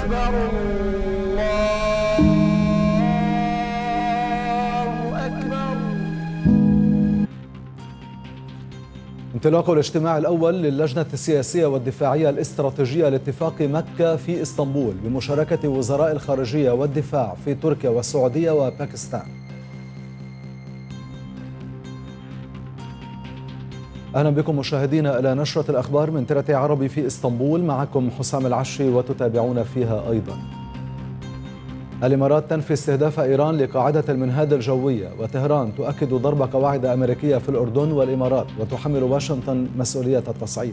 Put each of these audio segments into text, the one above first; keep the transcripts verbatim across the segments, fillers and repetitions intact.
أكبر الله أكبر. انطلاق الاجتماع الأول للجنة السياسية والدفاعية الاستراتيجية لاتفاق مكة في إسطنبول بمشاركة وزراء الخارجية والدفاع في تركيا والسعودية وباكستان. أهلا بكم مشاهدينا إلى نشرة الأخبار من ترتي عربي في إسطنبول، معكم حسام العشي وتتابعون فيها أيضا. الإمارات تنفي استهداف إيران لقاعدة المنهاد الجوية، وطهران تؤكد ضرب قواعد أمريكية في الأردن والإمارات وتحمل واشنطن مسؤولية التصعيد.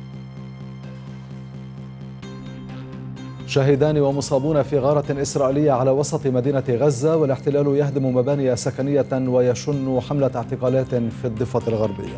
شهيدان ومصابون في غارة إسرائيلية على وسط مدينة غزة، والاحتلال يهدم مباني سكنية ويشن حملة اعتقالات في الضفة الغربية.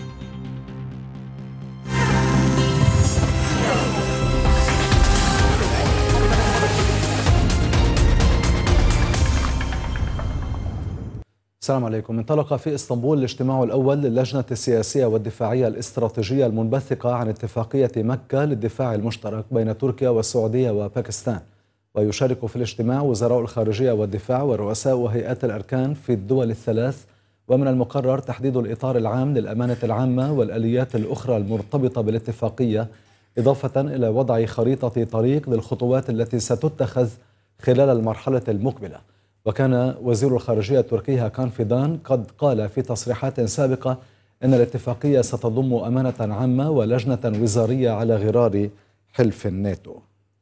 السلام عليكم. انطلق في إسطنبول الاجتماع الأول للجنة السياسية والدفاعية الاستراتيجية المنبثقة عن اتفاقية مكة للدفاع المشترك بين تركيا والسعودية وباكستان، ويشارك في الاجتماع وزراء الخارجية والدفاع ورؤساء وهيئات الأركان في الدول الثلاث. ومن المقرر تحديد الإطار العام للأمانة العامة والآليات الأخرى المرتبطة بالاتفاقية، إضافة إلى وضع خريطة طريق للخطوات التي ستتخذ خلال المرحلة المقبلة. وكان وزير الخارجية التركي هاكان فيدان قد قال في تصريحات سابقة أن الاتفاقية ستضم أمانة عامة ولجنة وزارية على غرار حلف الناتو.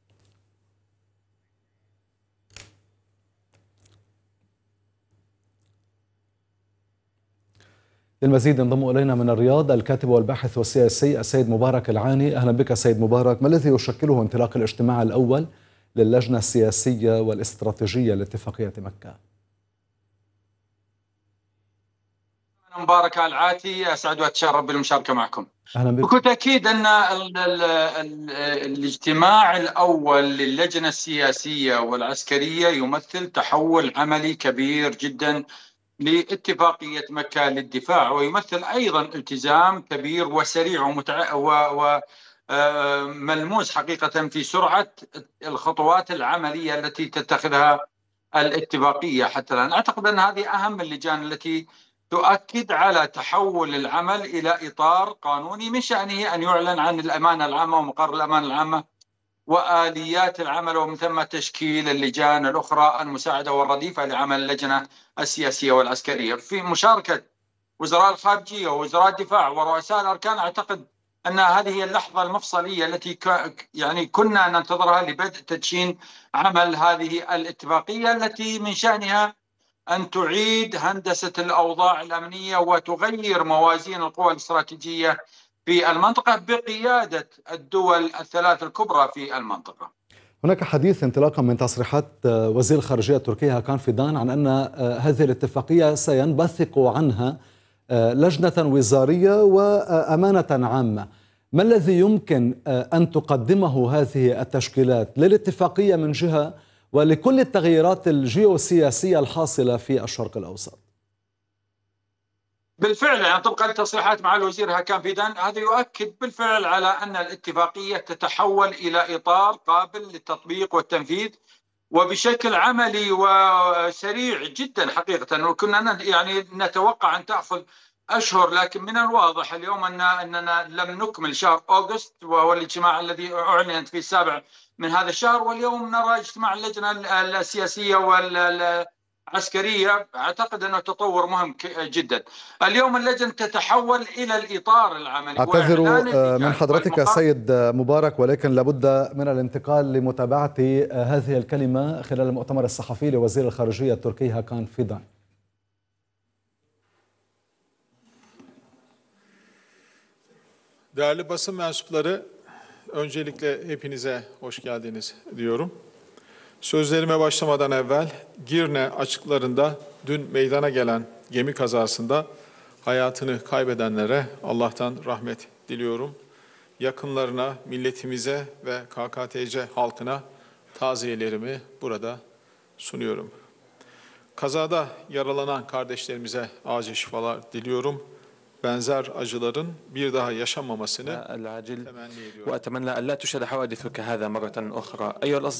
للمزيد انضم إلينا من الرياض الكاتب والباحث والسياسي السيد مبارك العاني. أهلا بك سيد مبارك. ما الذي يشكله انطلاق الاجتماع الأول للجنة السياسية والاستراتيجية لاتفاقية مكة؟ مبارك العاتي، أسعد وأتشرف بالمشاركة معكم. أهلا بك. بكل تأكيد أن ال ال ال الاجتماع الأول للجنة السياسية والعسكرية يمثل تحول عملي كبير جدا لاتفاقية مكة للدفاع، ويمثل أيضا التزام كبير وسريع ومتع... و... و... ملموس حقيقة في سرعة الخطوات العملية التي تتخذها الاتفاقية حتى الآن. أعتقد أن هذه أهم اللجان التي تؤكد على تحول العمل إلى إطار قانوني من شأنه أن يعلن عن الأمانة العامة ومقر الأمانة العامة وآليات العمل، ومن ثم تشكيل اللجان الأخرى المساعدة والرديفة لعمل اللجنة السياسية والعسكرية في مشاركة وزراء الخارجية ووزراء الدفاع ورؤساء الأركان. أعتقد أن هذه هي اللحظة المفصلية التي يعني كنا ننتظرها لبدء تدشين عمل هذه الاتفاقية التي من شأنها أن تعيد هندسة الأوضاع الأمنية وتغير موازين القوى الاستراتيجية في المنطقة بقيادة الدول الثلاث الكبرى في المنطقة. هناك حديث انطلاقا من تصريحات وزير الخارجية التركي هاكان فيدان عن أن هذه الاتفاقية سينبثق عنها لجنة وزارية وأمانة عامة. ما الذي يمكن أن تقدمه هذه التشكيلات للاتفاقية من جهة ولكل التغييرات الجيوسياسية الحاصلة في الشرق الأوسط؟ بالفعل يعني طبقا للتصريحات مع الوزير هاكان فيدان، هذا يؤكد بالفعل على أن الاتفاقية تتحول إلى إطار قابل للتطبيق والتنفيذ وبشكل عملي وسريع جدا حقيقة. وكنا يعني نتوقع أن تأخذ أشهر، لكن من الواضح اليوم أن أننا لم نكمل شهر أغسطس وهو الاجتماع الذي أعلنت في السابع من هذا الشهر، واليوم نرى اجتماع اللجنة السياسية والعسكرية. أعتقد أنه تطور مهم جدا. اليوم اللجنة تتحول إلى الإطار العملي. أعتذر من حضرتك سيد مبارك، ولكن لابد من الانتقال لمتابعة هذه الكلمة خلال المؤتمر الصحفي لوزير الخارجية التركي هاكان Fidan. Değerli basın mensupları, öncelikle hepinize hoş geldiniz diyorum. Sözlerime başlamadan evvel Girne açıklarında dün meydana gelen gemi kazasında hayatını kaybedenlere Allah'tan rahmet diliyorum. Yakınlarına, milletimize ve K K T C halkına taziyelerimi burada sunuyorum. Kazada yaralanan kardeşlerimize acil şifalar diliyorum. benzer acıların bir daha yaşanmamasını temenni ediyorum. وأتمنى أن لا تشهد حوادث كهذا مرة أخرى. أيها